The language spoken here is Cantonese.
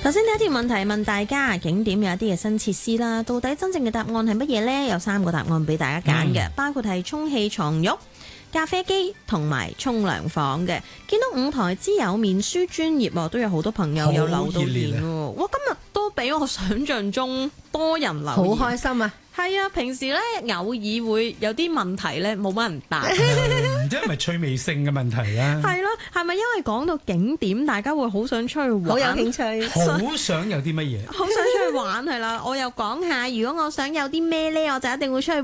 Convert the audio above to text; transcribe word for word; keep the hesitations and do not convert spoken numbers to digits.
頭先第一條問題問大家景點有一啲嘅新設施啦，到底真正嘅答案係乜嘢呢？有三個答案俾大家揀嘅，嗯、包括係充氣床褥、咖啡機同埋沖涼房嘅。見到五台之友面書專頁都有好多朋友有留到言喎。哇，今日都比我想象中多人留言， 好開心啊！ 係啊，平時咧偶爾會有啲問題咧冇乜人答， 唔知係咪趣味性嘅問題啊？ 係咯，係咪因為講到景點，大家會好想出去玩， 好有興趣， 好想有啲乜嘢？ 好想出去玩係啦。我又講下，如果我想有啲咩咧，我就一定會出去